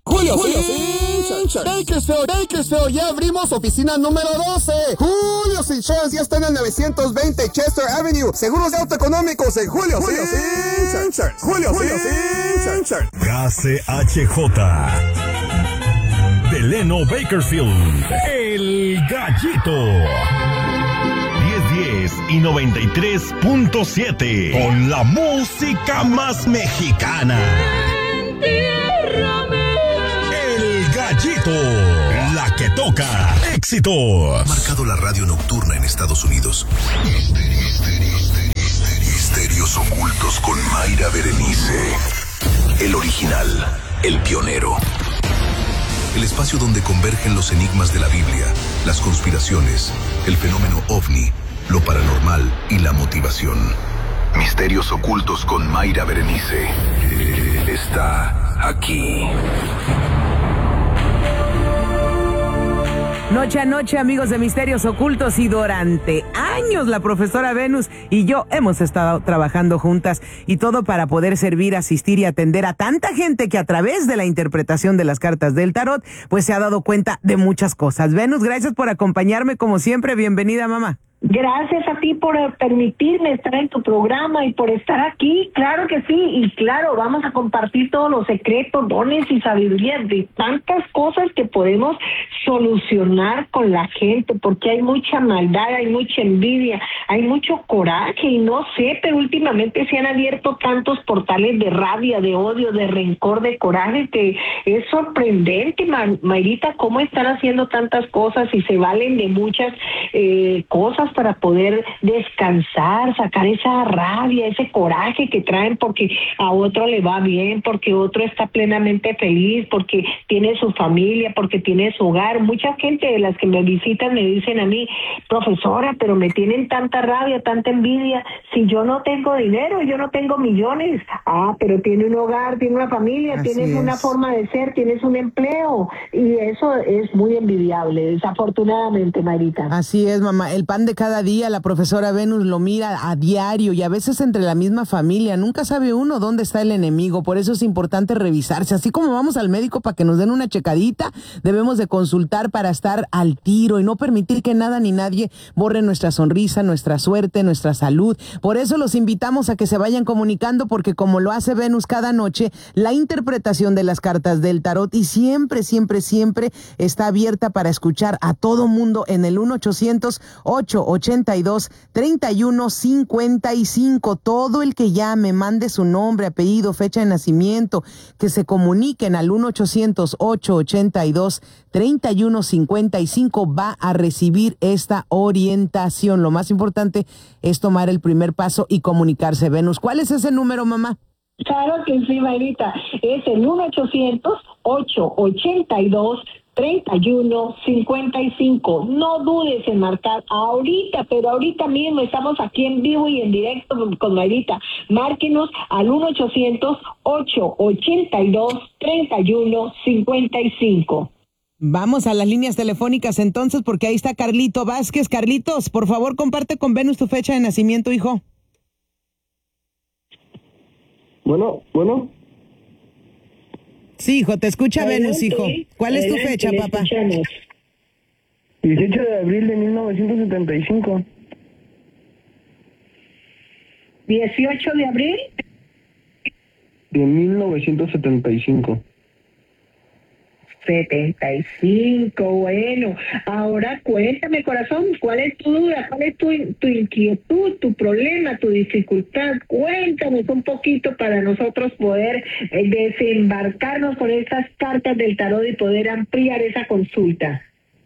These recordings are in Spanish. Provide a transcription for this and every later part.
Julio Insurance. Bakersfield, ya abrimos oficina número 12. Julio Insurance ya está en el 920 Chester Avenue. Seguros de auto económicos en Julio Insurance. Julio Insurance. KCHJ. Delano Bakersfield, El Gallito. 1010 y 93.7. Con la música más mexicana. El Gallito, la que toca éxito. Marcado la radio nocturna en Estados Unidos. Misterios ocultos con Mayra Berenice. El original, el pionero. El espacio donde convergen los enigmas de la Biblia, las conspiraciones, el fenómeno ovni, lo paranormal y la motivación. Misterios ocultos con Mayra Berenice. Él está aquí. Noche a noche, amigos de Misterios Ocultos, y durante años la profesora Venus y yo hemos estado trabajando juntas, y todo para poder servir, asistir y atender a tanta gente que a través de la interpretación de las cartas del tarot pues se ha dado cuenta de muchas cosas. Venus, gracias por acompañarme como siempre. Bienvenida, mamá. Gracias a ti por permitirme estar en tu programa y por estar aquí. Claro que sí, y claro, vamos a compartir todos los secretos, dones y sabiduría de tantas cosas que podemos solucionar con la gente, porque hay mucha maldad, hay mucha envidia, hay mucho coraje, y no sé, pero últimamente se han abierto tantos portales de rabia, de odio, de rencor, de coraje, que es sorprendente, Mayrita, cómo están haciendo tantas cosas y se valen de muchas cosas para poder descansar, sacar esa rabia, ese coraje que traen porque a otro le va bien, porque otro está plenamente feliz, porque tiene su familia, porque tiene su hogar. Mucha gente de las que me visitan me dicen a mí, profesora, pero me tienen tanta rabia, tanta envidia, si yo no tengo dinero, yo no tengo millones. Ah, pero tiene un hogar, tiene una familia, Así tienes una es. forma de ser, tienes un empleo, y eso es muy envidiable, desafortunadamente, Marita. Así es, mamá. El pan de cada día, la profesora Venus lo mira a diario, y a veces entre la misma familia. Nunca sabe uno dónde está el enemigo. Por eso es importante revisarse. Así como vamos al médico para que nos den una checadita, debemos de consultar para estar al tiro y no permitir que nada ni nadie borre nuestra sonrisa, nuestra suerte, nuestra salud. Por eso los invitamos a que se vayan comunicando, porque como lo hace Venus cada noche, la interpretación de las cartas del tarot, y siempre está abierta para escuchar a todo mundo en el 1-800-882-3155. Todo el que llame, mande su nombre, apellido, fecha de nacimiento, que se comuniquen al 1-800-882-3155, va a recibir esta orientación. Lo más importante es tomar el primer paso y comunicarse. Venus, ¿cuál es ese número, mamá? Claro que sí, Mayrita. Es el 1-800-882-3155. No dudes en marcar ahorita, pero ahorita mismo estamos aquí en vivo y en directo con Mayrita. Márquenos al 1-800-882-3155. Vamos a las líneas telefónicas entonces, porque ahí está Carlito Vázquez. Carlitos, por favor, comparte con Venus tu fecha de nacimiento, hijo. Bueno. Sí, hijo, te escucha Venus, hijo. ¿Cuál es tu Adelante, fecha, le papá? escuchamos. 18 de abril de 1975. 18 de abril. De 1975. 75, bueno. Ahora cuéntame, corazón, ¿cuál es tu duda? ¿Cuál es tu inquietud, tu problema, tu dificultad? Cuéntanos un poquito para nosotros poder desembarcarnos con estas cartas del tarot y poder ampliar esa consulta.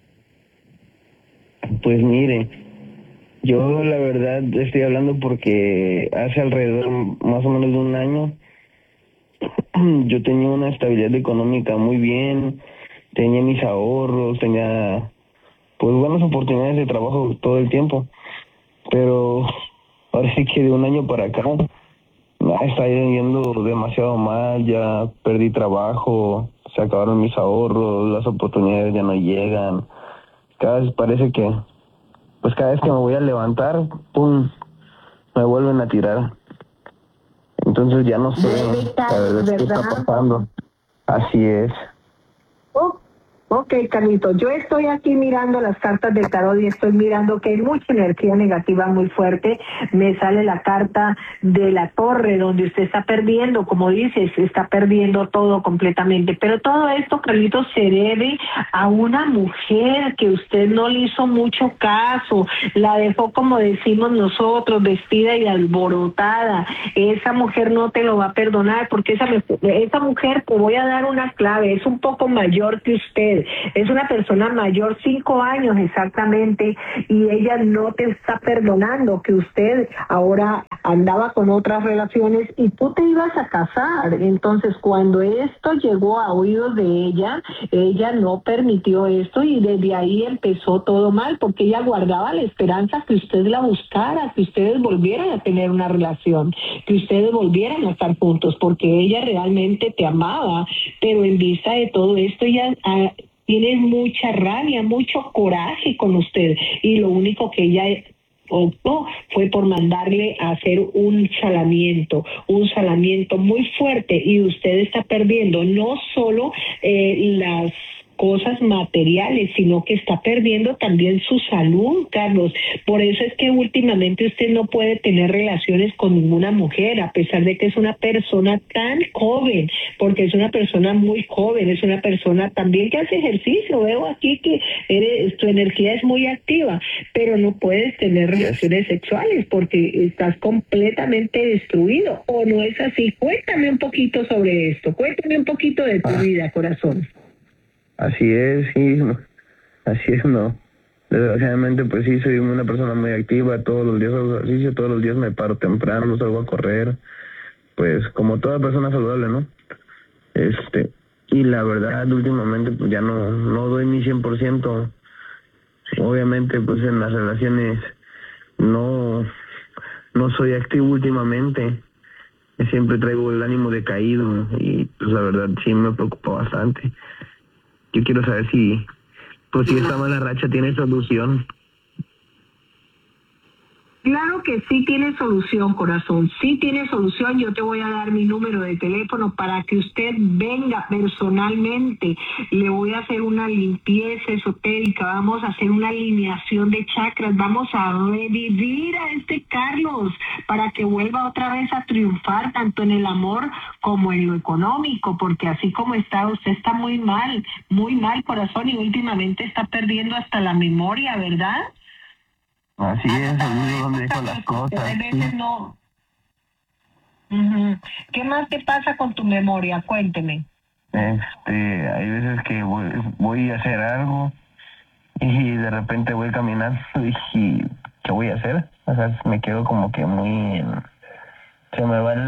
Pues mire, yo la verdad estoy hablando porque hace alrededor más o menos de un año yo tenía una estabilidad económica muy bien, tenía mis ahorros, tenía pues buenas oportunidades de trabajo todo el tiempo, pero ahora sí que de un año para acá está yendo demasiado mal, ya perdí trabajo, se acabaron mis ahorros, las oportunidades ya no llegan, cada vez parece que pues cada vez que me voy a levantar, pum, me vuelven a tirar. Entonces ya no sé, la verdad, qué está pasando. Así es. Ok, Carlitos, yo estoy aquí mirando las cartas del tarot y estoy mirando que hay mucha energía negativa muy fuerte. Me sale la carta de la torre, donde usted está perdiendo, como dices, está perdiendo todo completamente. Pero todo esto, Carlitos, se debe a una mujer que usted no le hizo mucho caso, la dejó, como decimos nosotros, vestida y alborotada. Esa mujer no te lo va a perdonar, porque esa mujer, te voy a dar una clave, es un poco mayor que usted. Es una persona mayor, 5 años exactamente, y ella no te está perdonando que usted ahora andaba con otras relaciones y tú te ibas a casar. Entonces, cuando esto llegó a oídos de ella no permitió esto y desde ahí empezó todo mal, porque ella guardaba la esperanza que usted la buscara, que ustedes volvieran a tener una relación, que ustedes volvieran a estar juntos, porque ella realmente te amaba, pero en vista de todo esto ella tiene mucha rabia, mucho coraje con usted, y lo único que ella optó fue por mandarle a hacer un salamiento muy fuerte, y usted está perdiendo no solo las cosas materiales, sino que está perdiendo también su salud, Carlos. Por eso es que últimamente usted no puede tener relaciones con ninguna mujer, a pesar de que es una persona tan joven, porque es una persona muy joven, es una persona también que hace ejercicio. Veo aquí que tu energía es muy activa, pero no puedes tener relaciones sexuales porque estás completamente destruido, ¿o no es así? Cuéntame un poquito sobre esto, cuéntame un poquito de tu vida, corazón. Así es, sí, así es, no. Desgraciadamente, pues sí, soy una persona muy activa, todos los días hago ejercicio, todos los días me paro temprano, salgo a correr, pues como toda persona saludable, ¿no? Y la verdad, últimamente, pues ya no doy mi 100%. Obviamente, pues en las relaciones no soy activo últimamente. Siempre traigo el ánimo decaído y pues la verdad sí me preocupa bastante. Yo quiero saber si esta mala racha tiene solución. Claro que sí tiene solución, corazón, sí tiene solución. Yo te voy a dar mi número de teléfono para que usted venga personalmente. Le voy a hacer una limpieza esotérica, vamos a hacer una alineación de chakras, vamos a revivir a este Carlos para que vuelva otra vez a triunfar tanto en el amor como en lo económico, porque así como está, usted está muy mal, corazón, y últimamente está perdiendo hasta la memoria, ¿verdad? Así es, olvido dónde dejo las cosas. A veces no. ¿Qué más te pasa con tu memoria? Cuénteme. Hay veces que voy a hacer algo y de repente voy caminando y ¿qué voy a hacer? O sea, me quedo como que muy... Se me va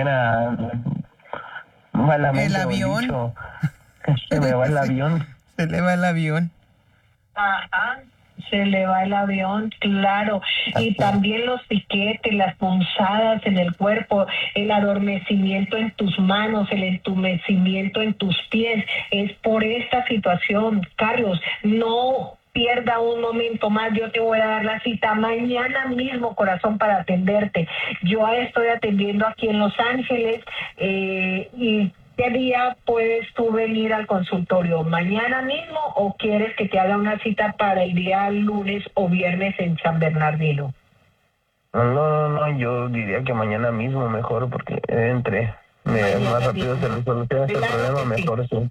malamente el avión. Dicho, se me va el avión. Se le va el avión. Ajá. Se le va el avión, claro, y también los piquetes, las punzadas en el cuerpo, el adormecimiento en tus manos, el entumecimiento en tus pies. Es por esta situación, Carlos. No pierda un momento más. Yo te voy a dar la cita mañana mismo, corazón, para atenderte. Yo estoy atendiendo aquí en Los Ángeles y ¿qué día puedes tú venir al consultorio? ¿Mañana mismo o quieres que te haga una cita para el día lunes o viernes en San Bernardino? No, yo diría que mañana mismo mejor, porque más rápido se resoluciona este problema, mejor sí.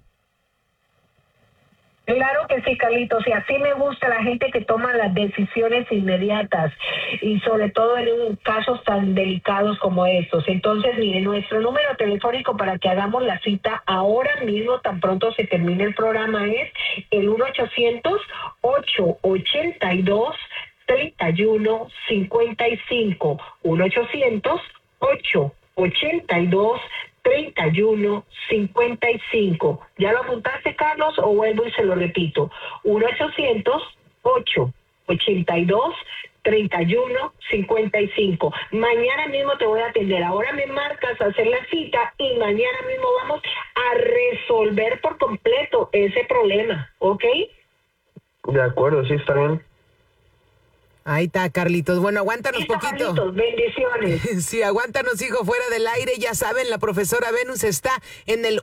Claro que sí, Carlitos, y así me gusta la gente que toma las decisiones inmediatas y sobre todo en casos tan delicados como estos. Entonces, mire, nuestro número telefónico para que hagamos la cita ahora mismo, tan pronto se termine el programa, es el 1-800-882-3155. 1-800-882-3155. ¿Ya lo apuntaste, Carlos, o vuelvo y se lo repito? 1-800-882-3155. Mañana mismo te voy a atender. Ahora me marcas a hacer la cita y mañana mismo vamos a resolver por completo ese problema, ¿ok? De acuerdo, sí, está bien. Ahí está, Carlitos. Bueno, aguántanos Listo, poquito. Carlitos, bendiciones. Sí, aguántanos, hijo, fuera del aire. Ya saben, la profesora Venus está en el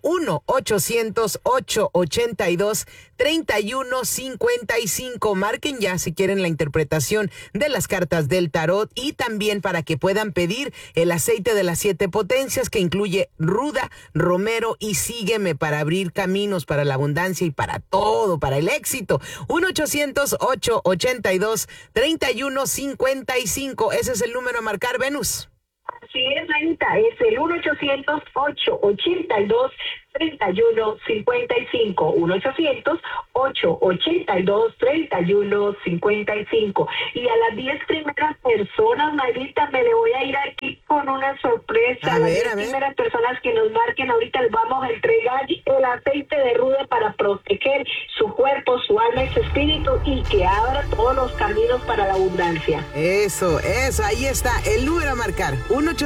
1-800-882-3155. Marquen ya si quieren la interpretación de las cartas del tarot y también para que puedan pedir el aceite de las 7 potencias que incluye ruda, romero y sígueme para abrir caminos para la abundancia y para todo, para el éxito. 1-800-882-3155. Ese es el número a marcar, Venus. Así es, Anita, es el 1-800-882-3155. 1-800-882-3155. Y a las 10 primeras personas, Marita, me le voy a ir aquí con una sorpresa. A las ver, 10 a ver. primeras personas que nos marquen ahorita les vamos a entregar el aceite de ruda para proteger su cuerpo, su alma y su espíritu y que abra todos los caminos para la abundancia. Eso, ahí está el número a marcar.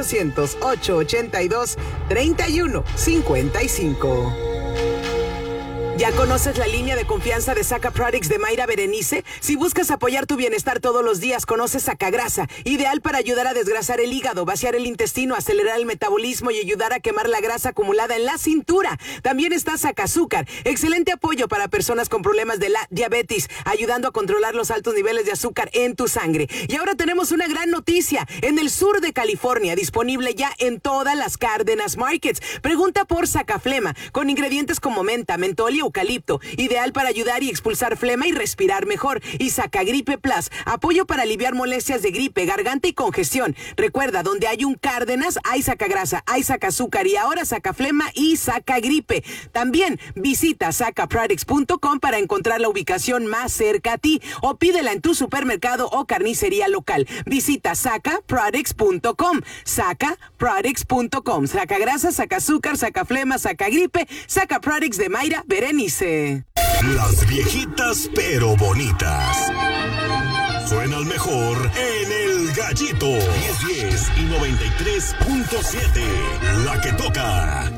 1-800-882-3155. ¿Ya conoces la línea de confianza de Saca Products de Mayra Berenice? Si buscas apoyar tu bienestar todos los días, conoce Sacagrasa, ideal para ayudar a desgrasar el hígado, vaciar el intestino, acelerar el metabolismo y ayudar a quemar la grasa acumulada en la cintura. También está Sacazúcar, excelente apoyo para personas con problemas de la diabetes, ayudando a controlar los altos niveles de azúcar en tu sangre. Y ahora tenemos una gran noticia, en el sur de California, disponible ya en todas las Cárdenas Markets. Pregunta por Sacaflema, con ingredientes como menta, mentol y eucalipto, ideal para ayudar y expulsar flema y respirar mejor. Y Sacagripe Plus, apoyo para aliviar molestias de gripe, garganta y congestión. Recuerda, donde hay un Cárdenas, hay Sacagrasa, hay Sacazúcar y ahora Sacaflema y Sacagripe. También visita sacaproducts.com para encontrar la ubicación más cerca a ti o pídela en tu supermercado o carnicería local. Visita sacaproducts.com, sacaproducts.com. Sacagrasa, Sacazúcar, Sacaflema, Sacagripe, Sacaproducts de Mayra Berenice. Las viejitas pero bonitas. Suenan mejor en El Gallito. 1010 y 93.7. La que toca.